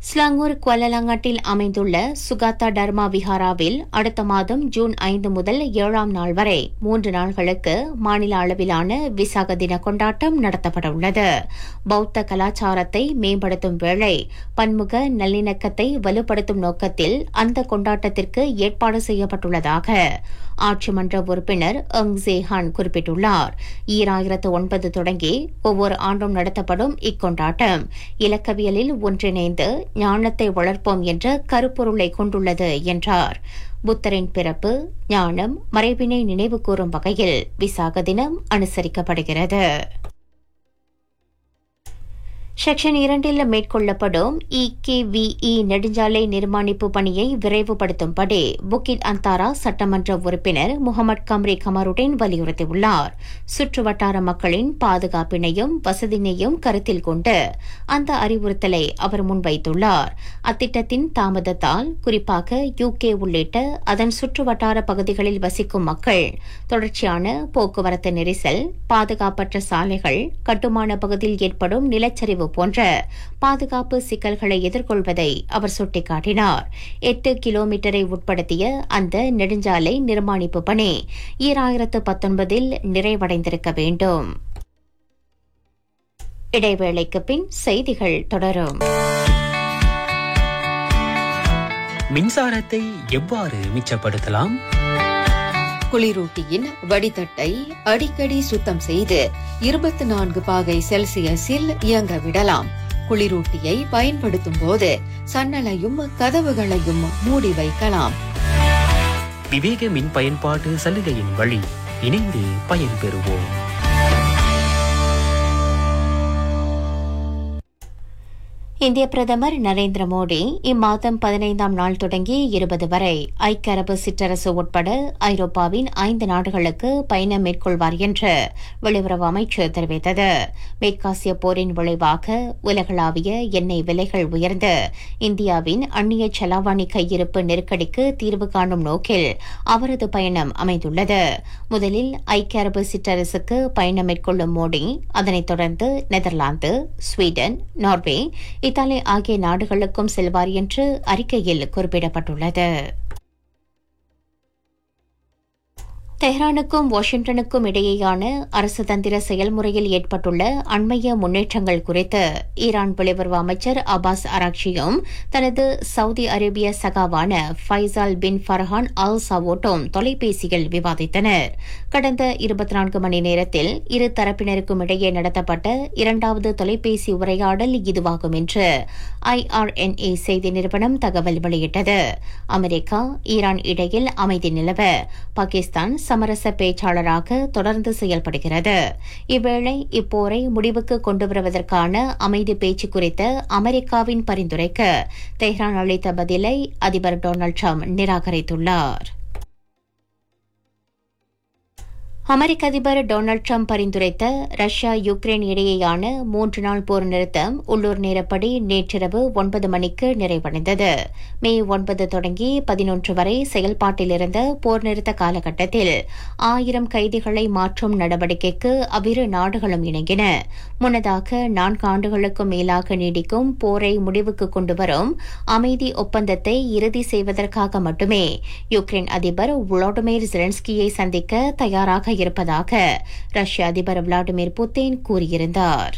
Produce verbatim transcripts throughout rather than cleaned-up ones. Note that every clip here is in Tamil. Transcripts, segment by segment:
ஸ்லாங்கூர் குவாலலங்காட்டில் அமைந்துள்ள சுகாத்தா டர்மா விஹாராவில் அடுத்த மாதம் ஜூன் ஐந்து முதல் ஏழாம் நாள் வரை மூன்று நாள்களுக்கு மாநில அளவிலான விசாக தின கொண்டாட்டம் நடத்தப்பட உள்ளது. பௌத்த கலாச்சாரத்தை மேம்படுத்தும் வேளை பன்முக நல்லிணக்கத்தை வலுப்படுத்தும் நோக்கத்தில் அந்த கொண்டாட்டத்திற்கு ஏற்பாடு செய்யப்பட்டுள்ளதாக ஆட்சி மன்ற உறுப்பினர் எங் ஜேஹான் குறிப்பிட்டுள்ளார். ஈராயிரத்து ஒன்பது தொடங்கி ஒவ்வொரு ஆண்டும் நடத்தப்படும் இக்கொண்டாட்டம் இலக்கவியலில் ஒன்றிணைந்து ஞானத்தை வளர்ப்போம் என்ற கருப்பொருளை கொண்டுள்ளது என்றார். புத்தரின் பிறப்பு, ஞானம், மறைவினை நினைவு கூறும் வகையில் விசாக தினம் அனுசரிக்கப்படுகிறது. செக்ஷன் இரண்டில் மேற்கொள்ளப்படும் இகேவிஇ நெடுஞ்சாலை நிர்மாணிப்பு பணியை விரைவுபடுத்தும்படி புக்கிட் அந்தாரா சட்டமன்ற உறுப்பினர் முகமது கம்ரி கமருடன் வலியுறுத்தியுள்ளார். சுற்றுவட்டார மக்களின் பாதுகாப்பினையும் வசதியினையும் கருத்தில் கொண்டு அந்த அறிவுறுத்தலை அவர் முன்வைத்துள்ளார். அத்திட்டத்தின் தாமதத்தால் குறிப்பாக யூகே உள்ளிட்ட அதன் சுற்றுவட்டார பகுதிகளில் வசிக்கும் மக்கள் தொடர்ச்சியான போக்குவரத்து நெரிசல், பாதுகாப்பற்ற சாலைகள், கட்டுமான பகுதியில் ஏற்படும் நிலச்சரிவு போன்ற பாதுகாப்பு சிக்கல்களை எதிர்கொள்வதை அவர் சுட்டிக்காட்டினார். எட்டு கிலோமீட்டரை உட்படுத்திய அந்த நெடுஞ்சாலை நிர்மாணிப்பு பணி ஈராயிரத்து பத்தொன்பதில் நிறைவடைந்திருக்க வேண்டும். இடைவேளைக்கு பின் செய்திகள் தொடரும். மின்சாரத்தை எவ்வாறு மிச்சப்படுத்தலாம்? குளிரூட்டியின் வடிதட்டை அடிக்கடி சுத்தம் செய்து இருபத்தி நான்கு பாகை செல்சியஸில் இயங்க விடலாம். குளிரூட்டியை பயன்படுத்தும் போது சன்னலையும் கதவுகளையும் மூடி வைக்கலாம். விவேக மின் பயன்பாட்டு சலுகையின் வழி இணைந்து பயன்பெறுவோம். இந்திய பிரதமர் நரேந்திர மோடி இம்மாதம் பதினைந்தாம் நாள் தொடங்கி இருபது வரை ஐக்கிய அரபு சிற்றரசு உட்பட ஐரோப்பாவின் ஐந்து நாடுகளுக்கு பயணம் மேற்கொள்வார் என்று வெளியுறவு அமைச்சு தெரிவித்தது. மேற்காசிய போரின் விளைவாக உலகளாவிய எண்ணெய் விலைகள் உயர்ந்து இந்தியாவின் அந்நிய செலாவணி கையிருப்பு நெருக்கடிக்கு தீர்வு காணும் நோக்கில் அவரது பயணம் அமைந்துள்ளது. முதலில் ஐக்கிய அரபு சிற்றரசுக்கு பயணம் மேற்கொள்ளும் மோடி அதனைத் தொடர்ந்து நெதர்லாந்து, ஸ்வீடன், நார்வே, இத்தாலி ஆகிய நாடுகளுக்கும் செல்வார் என்று அறிக்கையில் குறிப்பிடப்பட்டுள்ளது. தெஹ்ரானுக்கும் வாஷிங்டனுக்கும் இடையேயான அரசு தந்திர செயல்முறையில் ஏற்பட்டுள்ள அண்மைய முன்னேற்றங்கள் குறித்து ஈரான் வெளியுறவு அமைச்சர் அப்பாஸ் அராக்சியும் தனது சவுதி அரேபிய சகாவான ஃபைசால் பின் ஃபர்ஹான் அல் சவோட்டும் தொலைபேசியில் விவாதித்தனர். கடந்த இருபத்தி நான்கு மணி நேரத்தில் இரு தரப்பினருக்கும் இடையே நடத்தப்பட்ட இரண்டாவது தொலைபேசி உரையாடல் இதுவாகும் என்று ஐஆர்என்ஏ செய்தி நிறுவனம் தகவல் வெளியிட்டது. அமெரிக்கா, ஈரான் இடையில் அமைதி நிலவ பாகிஸ்தான் சமரச பேச்சாளராக தொடர்ந்து செயல்படுகிறது. இவ்வேளை இப்போரை முடிவுக்கு கொண்டு வருவதற்கான அமைதி பேச்சு குறித்த அமெரிக்காவின் பரிந்துரைக்கு தெஹ்ரான் அளித்த பதிலை அதிபர் டொனால்டு டிரம்ப் நிராகரித்துள்ளார். அமெரிக்க அதிபர் டொனால்டு டிரம்ப் பரிந்துரைத்த ரஷ்யா யுக்ரைன் இடையேயான மூன்று நாள் போர் நிறுத்தம் உள்ளூர் நேரப்படி நேற்றிரவு ஒன்பது மணிக்கு நிறைவடைந்தது. மே ஒன்பது தொடங்கி பதினொன்று வரை செயல்பாட்டில் இருந்த போர் நிறுத்த காலகட்டத்தில் ஆயிரம் கைதிகளை மாற்றும் நடவடிக்கைக்கு அவ்விரு நாடுகளும் இணங்கின. முன்னதாக நான்கு ஆண்டுகளுக்கும் மேலாக நீடிக்கும் போரை முடிவுக்கு கொண்டுவரும் அமைதி ஒப்பந்தத்தை இறுதி செய்வதற்காக மட்டுமே யுக்ரைன் அதிபர் வோலோடிமிர் ஜெலன்ஸ்கியை சந்திக்க தயாராக இருப்பதாக ரஷ்ய அதிபர் விளாடிமிர் புட்டின் கூறியிருந்தார்.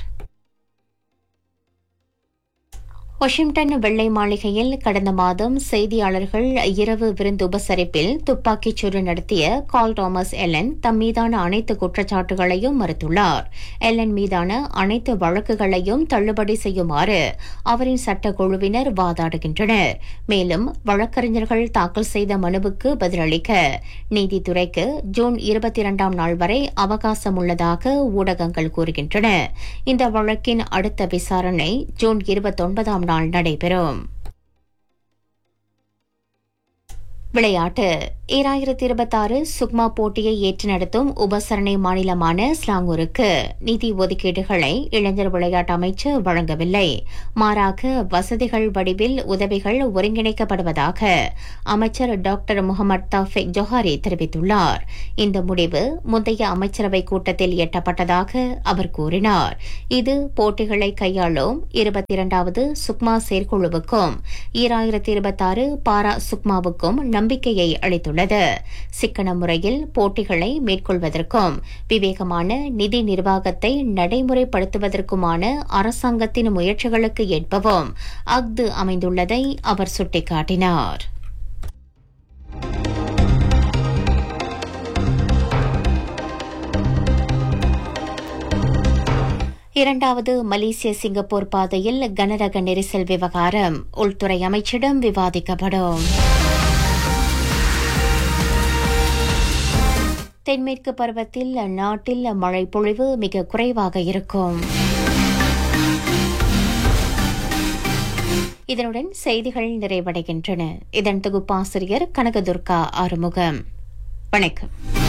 வாஷிங்டன் வெள்ளை மாளிகையில் கடந்த மாதம் செய்தியாளர்கள் இரவு விருந்து உபசரிப்பில் துப்பாக்கிச் சூடு நடத்திய கால் தாமஸ் எல்லன் தம் மீதான அனைத்து குற்றச்சாட்டுகளையும் மறுத்துள்ளார். எல்லன் மீதான அனைத்து வழக்குகளையும் தள்ளுபடி செய்யுமாறு அவரின் சட்டக்குழுவினர் வாதாடுகின்றனர். மேலும் வழக்கறிஞர்கள் தாக்கல் செய்த மனுவுக்கு பதிலளிக்க நீதித்துறைக்கு ஜூன் இருபத்தி இரண்டாம் நாள் வரை அவகாசம் உள்ளதாக ஊடகங்கள் கூறுகின்றன. இந்த வழக்கின் அடுத்த விசாரணை ஜூன் இருபத்தி ஒன்பதாம் நாள் நடைபெறும். விளையாட்டு ஈராயிரத்தி இருபத்தாறு சுக்மா போட்டியை ஏற்று நடத்தும் உபசரணை மாநிலமான ஸ்லாங்கூருக்கு நிதி ஒதுக்கீடுகளை இளைஞர் விளையாட்டு அமைச்சர் வழங்கவில்லை. மாறாக வசதிகள் வடிவில் உதவிகள் ஒருங்கிணைக்கப்படுவதாக அமைச்சர் டாக்டர் முகமது தௌஃபிக் ஜொஹாரி தெரிவித்துள்ளார். இந்த முடிவு முந்தைய அமைச்சரவை கூட்டத்தில் எட்டப்பட்டதாக அவர் கூறினார். இது போட்டிகளை கையாளும் இருபத்தி இரண்டாவது சுக்மா செயற்குழுவுக்கும் ஈராயிரத்தி இருபத்தாறு பாரா சுக்மாவுக்கும் நம்பிக்கையை அளித்துள்ளது. சிக்கன முறையில் போட்டிகளை மேற்கொள்வதற்கும் விவேகமான நிதி நிர்வாகத்தை நடைமுறைப்படுத்துவதற்குமான அரசாங்கத்தின் முயற்சிகளுக்கு ஏற்பவும் அஃது அமைந்துள்ளதை அவர் சுட்டிக்காட்டினார். இரண்டாவது மலேசிய சிங்கப்பூர் பாதையில் கனரக நெரிசல் விவகாரம் உள்துறை அமைச்சிடம் விவாதிக்கப்படும். தென்மேற்கு பருவத்தில் நாட்டில் மழை பொழிவு மிக குறைவாக இருக்கும். இதனுடன் செய்திகள் நிறைவடைகின்றன. இதன் தொகுப்பாசிரியர் கனகதுர்கா ஆறுமுகம். வணக்கம்.